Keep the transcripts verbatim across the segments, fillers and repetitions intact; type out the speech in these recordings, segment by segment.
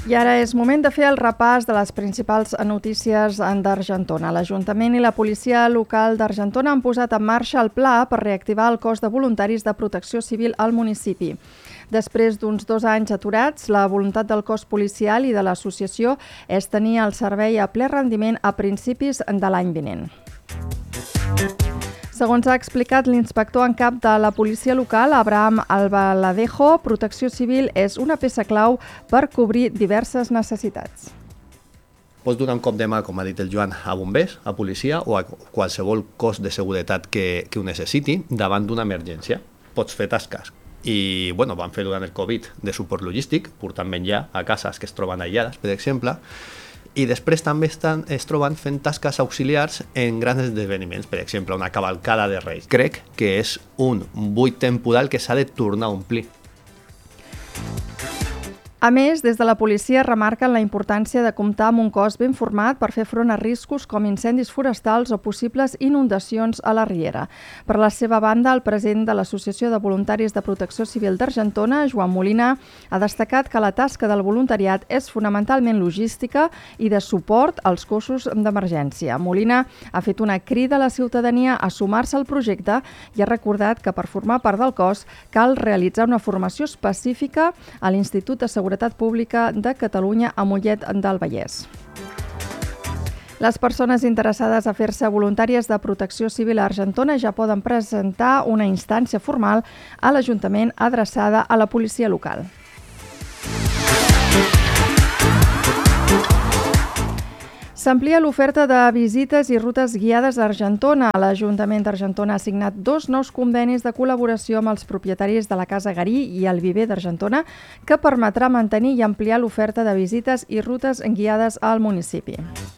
I ara és moment de fer el repàs de les principals notícies d'Argentona. L'Ajuntament i la policia local d'Argentona han posat en marxa el pla per reactivar el cos de voluntaris de protecció civil al municipi. Després d'uns dos anys aturats, la voluntat del cos policial i de l'associació és tenir el servei a ple rendiment a principis de l'any vinent. Segons ha explicat l'inspector en cap de la policia local, Abraham Albaladejo, protecció civil és una peça clau per cobrir diverses necessitats. Pots donar un cop de mà, com ha dit el Joan, a bombers, a policia o a qualsevol cos de seguretat que, que ho necessiti davant d'una emergència. Pots fer tasques. I bueno, van fer durant el Covid de suport logístic, portant menjar a cases que es troben aïllades, per exemple, i després també estan, es troben fent tasques auxiliars en grans esdeveniments, per exemple, una cavalcada de Reis. Crec que és un buit temporal que s'ha de tornar a omplir. A més, des de la policia remarquen la importància de comptar amb un cos ben format per fer front a riscos com incendis forestals o possibles inundacions a la riera. Per la seva banda, el president de l'Associació de Voluntaris de Protecció Civil d'Argentona, Joan Molina, ha destacat que la tasca del voluntariat és fonamentalment logística i de suport als cossos d'emergència. Molina ha fet una crida a la ciutadania a sumar-se al projecte i ha recordat que per formar part del cos cal realitzar una formació específica a l'Institut de Seguretat Pública de Catalunya a Mollet del Vallès. Les persones interessades a fer-se voluntàries de protecció civil a Argentona ja poden presentar una instància formal a l'Ajuntament adreçada a la policia local. S'amplia l'oferta de visites i rutes guiades a Argentona. L'Ajuntament d'Argentona ha signat dos nous convenis de col·laboració amb els propietaris de la Casa Garí i el Viver d'Argentona que permetrà mantenir i ampliar l'oferta de visites i rutes guiades al municipi.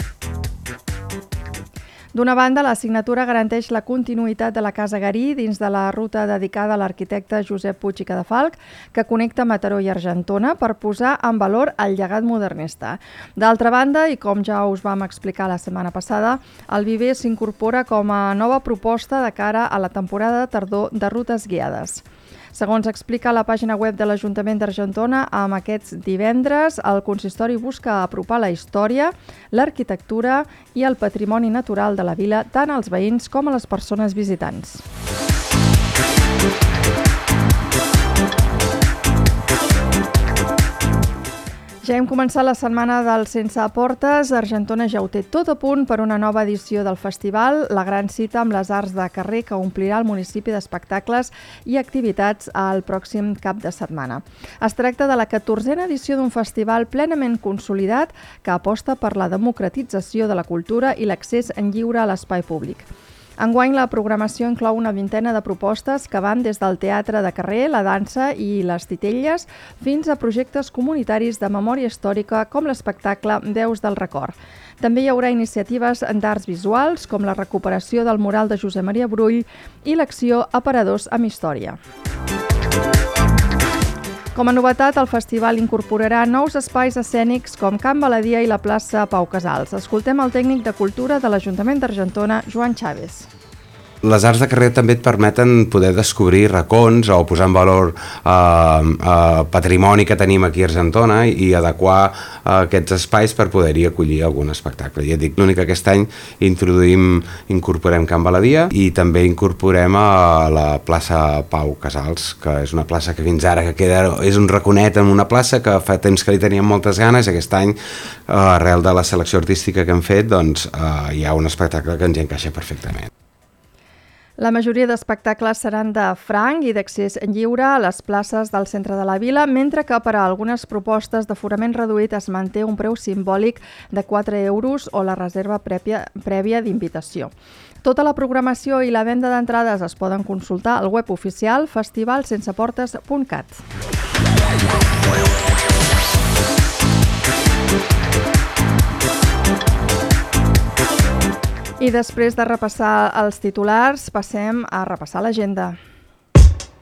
D'una banda, la signatura garanteix la continuïtat de la Casa Garí dins de la ruta dedicada a l'arquitecte Josep Puig i Cadafalch, que connecta Mataró i Argentona per posar en valor el llegat modernista. D'altra banda, i com ja us vam explicar la setmana passada, el Viver s'incorpora com a nova proposta de cara a la temporada de tardor de rutes guiades. Segons explica la pàgina web de l'Ajuntament d'Argentona, amb aquests divendres el consistori busca apropar la història, l'arquitectura i el patrimoni natural de la vila tant als veïns com a les persones visitants. Ja hem començat la setmana del Sense Portes. Argentona ja ho té tot a punt per una nova edició del festival, la gran cita amb les arts de carrer que omplirà el municipi d'espectacles i activitats al pròxim cap de setmana. Es tracta de la catorzena edició d'un festival plenament consolidat que aposta per la democratització de la cultura i l'accés en lliure a l'espai públic. Enguany, la programació inclou una vintena de propostes que van des del teatre de carrer, la dansa i les titelles fins a projectes comunitaris de memòria històrica com l'espectacle Veus del Record. També hi haurà iniciatives d'arts visuals com la recuperació del mural de Josep Maria Brull i l'acció Aparadors amb Història. Com a novetat, el festival incorporarà nous espais escènics com Can Baladia i la plaça Pau Casals. Escoltem el tècnic de cultura de l'Ajuntament d'Argentona, Joan Chávez. Les arts de carrer també et permeten poder descobrir racons o posar en valor eh, eh, patrimoni que tenim aquí a Argentona i adequar eh, aquests espais per poder-hi acollir algun espectacle. Ja dic, l'únic que aquest any introduïm, incorporem Can Baladia i també incorporem a la plaça Pau Casals, que és una plaça que fins ara que queda, és un raconet en una plaça que fa temps que li teníem moltes ganes i aquest any, eh, arrel de la selecció artística que hem fet, doncs eh, hi ha un espectacle que ens hi encaixa perfectament. La majoria d'espectacles seran de franc i d'accés lliure a les places del centre de la vila, mentre que per a algunes propostes d'aforament reduït es manté un preu simbòlic de quatre euros o la reserva prèvia, prèvia d'invitació. Tota la programació i la venda d'entrades es poden consultar al web oficial festival sense portes punt cat. I després de repassar els titulars, passem a repassar l'agenda.